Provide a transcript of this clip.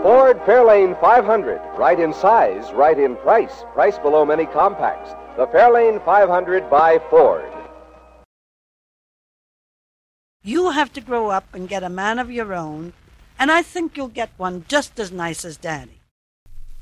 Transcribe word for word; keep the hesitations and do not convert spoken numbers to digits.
Ford Fairlane five hundred. Right in size, right in price. Price below many compacts. The Fairlane five hundred by Ford. You have to grow up and get a man of your own, and I think you'll get one just as nice as Daddy.